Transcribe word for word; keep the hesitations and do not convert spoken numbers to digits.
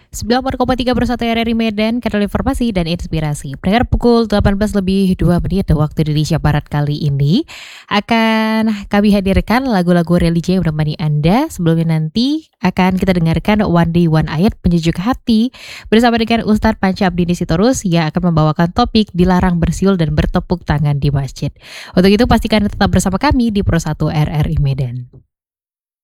sembilan puluh empat koma tiga per satu R R I Medan, kanal informasi dan inspirasi. Pendengar pukul delapan belas lebih dua menit waktu Indonesia Barat kali ini akan kami hadirkan lagu-lagu religi yang menemani Anda. Sebelumnya nanti akan kita dengarkan One Day One Ayat penyejuk hati bersama dengan Ustadz Panca Abdini Sitorus yang akan membawakan topik dilarang bersiul dan bertepuk tangan di masjid. Untuk itu pastikan tetap bersama kami di Pro satu R R I Medan.